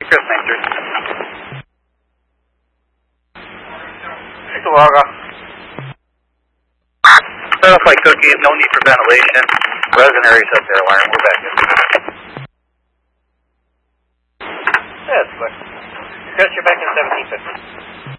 Chris Major. Take a log off. Verify cookie, no need for ventilation. Resident area's up there, alarm, we're back in. Yeah, it's quick. Chris, you're back in 1750.